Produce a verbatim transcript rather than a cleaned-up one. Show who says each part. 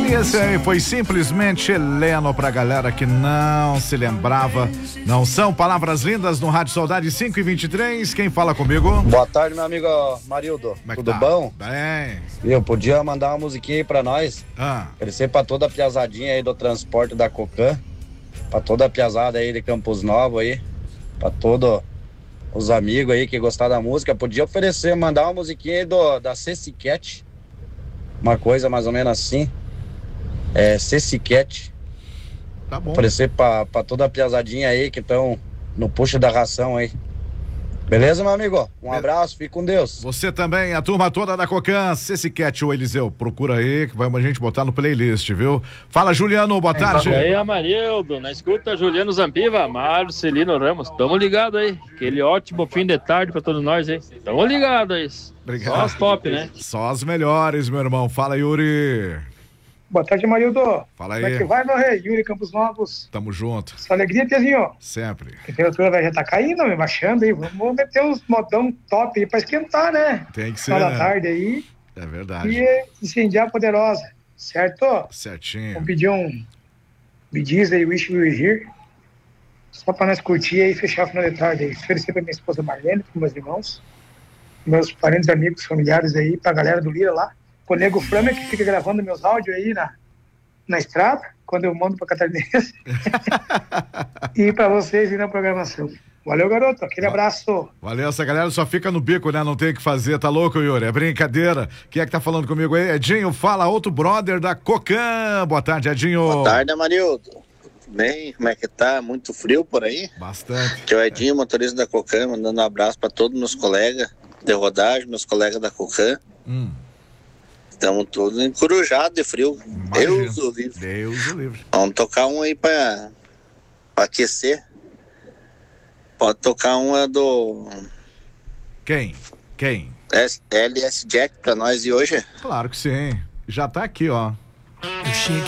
Speaker 1: E esse aí foi simplesmente chileno pra galera que não se lembrava. Não são palavras lindas no Rádio Saudade cinco e vinte e três. Quem fala comigo?
Speaker 2: Boa tarde, meu amigo Marildo.
Speaker 1: Como é que
Speaker 2: Tudo
Speaker 1: tá?
Speaker 2: bom?
Speaker 1: Bem.
Speaker 2: Eu podia mandar uma musiquinha aí pra nós.
Speaker 1: Ah.
Speaker 2: Oferecer pra toda a piazadinha aí do transporte da Cocan. Pra toda a piazada aí de Campos Novos aí. Pra todos os amigos aí que gostaram da música. Podia oferecer, mandar uma musiquinha aí do, da Cecicat. Uma coisa mais ou menos assim. É, Cecicat.
Speaker 1: Tá bom.
Speaker 2: Oferecer pra, pra toda a piazadinha aí que estão no puxo da ração aí. Beleza, meu amigo? Um abraço, fique com Deus.
Speaker 1: Você também, a turma toda da Cocan, Cecicat ou Eliseu, procura aí que vamos a gente botar no playlist, viu? Fala, Juliano, boa tarde.
Speaker 3: E aí, Amarildo, na escuta, Juliano Zampiva, Marcelino Ramos, tamo ligado aí, aquele ótimo fim de tarde pra todos nós aí, tamo ligado aí.
Speaker 1: Obrigado.
Speaker 3: Só as top, né?
Speaker 1: Só as melhores, meu irmão. Fala, Yuri.
Speaker 4: Boa tarde, Marildo.
Speaker 1: Fala aí.
Speaker 4: Como é que vai, meu rei? Yuri Campos Novos.
Speaker 1: Tamo junto.
Speaker 4: Só alegria, Tiazinho.
Speaker 1: Sempre.
Speaker 4: A temperatura vai já tá caindo, me baixando aí. Vamos meter uns modão top aí pra esquentar, né?
Speaker 1: Tem que ser,
Speaker 4: Final da
Speaker 1: né?
Speaker 4: tarde aí.
Speaker 1: É verdade.
Speaker 4: E incendiar a poderosa, certo?
Speaker 1: Certinho.
Speaker 4: Vamos pedir um Bidiz aí, Wish We Were Here. Só pra nós curtir aí e fechar o final de tarde aí. Oferecer pra minha esposa Marlene, pros meus irmãos, meus parentes, amigos, familiares aí, pra galera do Lira lá. O Nego Flamengo que fica gravando meus áudios aí na, na estrada, quando eu mando pra Catarinense. E pra vocês aí na programação. Valeu, garoto. Aquele abraço.
Speaker 1: Valeu, essa galera só fica no bico, né? Não tem o que fazer, tá louco, Yuri? É brincadeira. Quem é que tá falando comigo aí? Edinho, fala, outro brother da Cocan. Boa tarde, Edinho.
Speaker 5: Boa tarde, Amarildo. Bem, como é que tá? Muito frio por aí?
Speaker 1: Bastante.
Speaker 5: Que é o Edinho, motorista da Cocan, mandando um abraço pra todos meus colegas de rodagem, meus colegas da Cocan.
Speaker 1: Hum.
Speaker 5: Estamos todos encorujados de frio.
Speaker 1: Imagina.
Speaker 5: Deus o livre.
Speaker 1: Deus o livre.
Speaker 5: Vamos tocar um aí pra, pra aquecer. Pode tocar uma do
Speaker 1: Quem? Quem?
Speaker 5: S- L S Jack pra nós de hoje.
Speaker 1: Claro que sim. Já tá aqui, ó.
Speaker 6: Eu cheguei